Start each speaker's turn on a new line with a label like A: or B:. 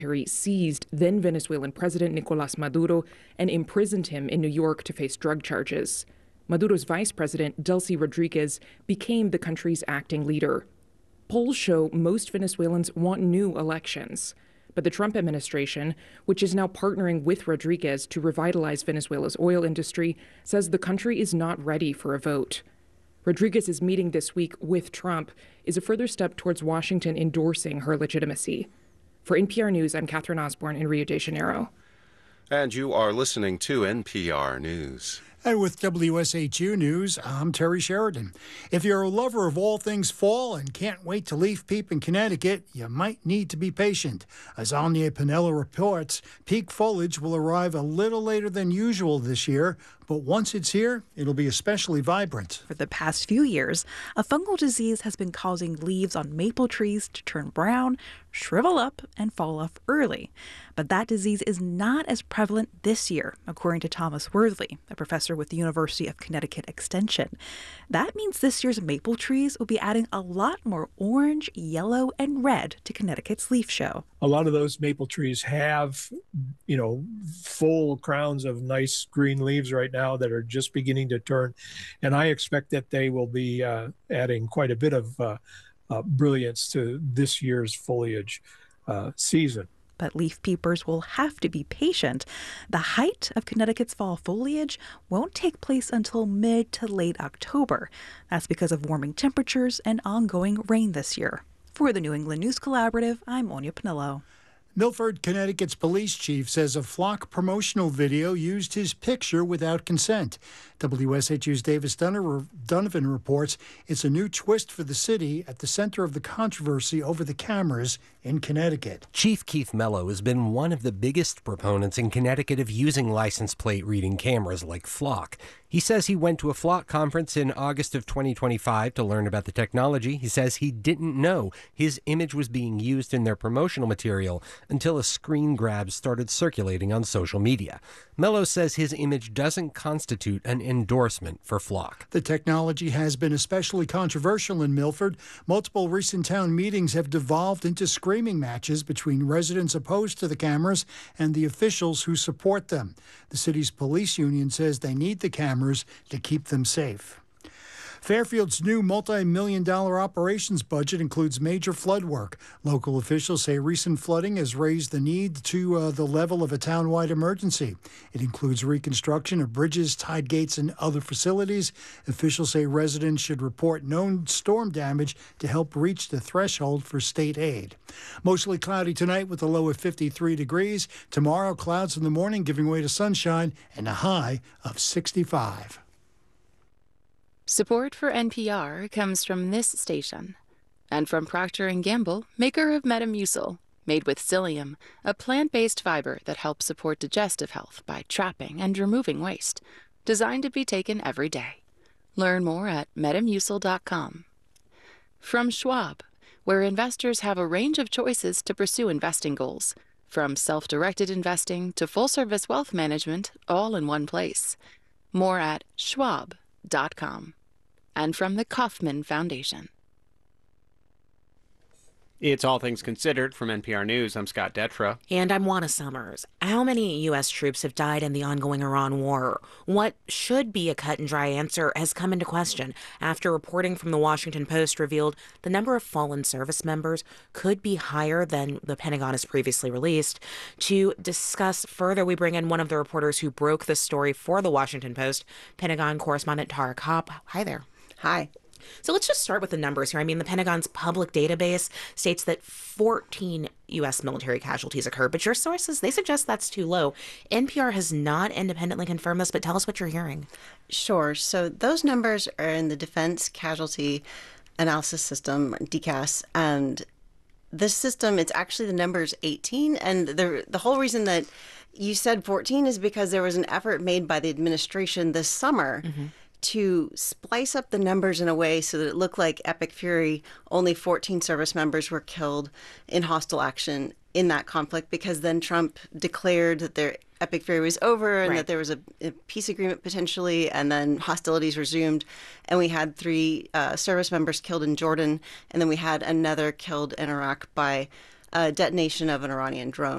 A: seized then Venezuelan President Nicolas Maduro and imprisoned him in New York to face drug charges. Maduro's vice president, Delcy Rodriguez, became the country's acting leader. Polls show most Venezuelans want new elections. But the Trump administration, which is now partnering with Rodriguez to revitalize Venezuela's oil industry, says the country is not ready for a vote. Rodriguez's meeting this week with Trump is a further step towards Washington endorsing her legitimacy. For NPR News, I'm Catherine Osborne in Rio de Janeiro.
B: And you are listening to NPR News.
C: And with WSHU News, I'm Terry Sheridan. If you're a lover of all things fall and can't wait to leaf peep in Connecticut, you might need to be patient. As Anya Pinella reports, peak foliage will arrive a little later than usual this year, but once it's here, it'll be especially vibrant.
D: For the past few years, a fungal disease has been causing leaves on maple trees to turn brown, shrivel up, and fall off early. But that disease is not as prevalent this year, according to Thomas Worthley, a professor with the University of Connecticut Extension. That means this year's maple trees will be adding a lot more orange, yellow, and red to Connecticut's leaf show.
E: A lot of those maple trees have, full crowns of nice green leaves right now that are just beginning to turn. And I expect that they will be adding quite a bit of brilliance to this year's foliage season.
D: But leaf peepers will have to be patient. The height of Connecticut's fall foliage won't take place until mid to late October. That's because of warming temperatures and ongoing rain this year. For the New England News Collaborative, I'm Anya Pinello.
C: Milford, Connecticut's police chief says a flock promotional video used his picture without consent. WSHU's Davis Donovan reports it's a new twist for the city at the center of the controversy over the cameras in Connecticut.
F: Chief Keith Mello has been one of the biggest proponents in Connecticut of using license plate reading cameras like Flock. He says he went to a Flock conference in August of 2025 to learn about the technology. He says he didn't know his image was being used in their promotional material until a screen grab started circulating on social media. Mello says his image doesn't constitute an endorsement for Flock.
C: The technology has been especially controversial in Milford. Multiple recent town meetings have devolved into screaming matches between residents opposed to the cameras and the officials who support them. The city's police union says they need the cameras to keep them safe. Fairfield's new multi-million-dollar operations budget includes major flood work. Local officials say recent flooding has raised the need to the level of a town-wide emergency. It includes reconstruction of bridges, tide gates, and other facilities. Officials say residents should report known storm damage to help reach the threshold for state aid. Mostly cloudy tonight with a low of 53 degrees. Tomorrow, clouds in the morning giving way to sunshine and a high of 65.
G: Support for NPR comes from this station and from Procter & Gamble, maker of Metamucil, made with psyllium, a plant-based fiber that helps support digestive health by trapping and removing waste, designed to be taken every day. Learn more at metamucil.com. From Schwab, where investors have a range of choices to pursue investing goals, from self-directed investing to full-service wealth management, all in one place. More at schwab.com. And from the Kauffman Foundation.
H: It's All Things Considered from NPR News. I'm Scott Detra.
I: And I'm Juana Summers. How many U.S. troops have died in the ongoing Iran war? What should be a cut-and-dry answer has come into question after reporting from the Washington Post revealed the number of fallen service members could be higher than the Pentagon has previously released. To discuss further, we bring in one of the reporters who broke the story for the Washington Post, Pentagon correspondent Tara Kopp. Hi there.
J: Hi.
I: So let's just start with the numbers here. I mean, the Pentagon's public database states that 14 U.S. military casualties occurred, but your sources, they suggest that's too low. NPR has not independently confirmed this, but tell us what you're hearing.
J: Sure. So those numbers are in the Defense Casualty Analysis System, DCAS, and this system, it's actually the number is 18, and the whole reason that you said 14 is because there was an effort made by the administration this summer to splice up the numbers in a way so that it looked like Epic Fury, only 14 service members were killed in hostile action in that conflict, because then Trump declared that their Epic Fury was over and that there was a peace agreement potentially, and then hostilities resumed. And we had 3 service members killed in Jordan, and then we had another killed in Iraq by a detonation of an Iranian drone.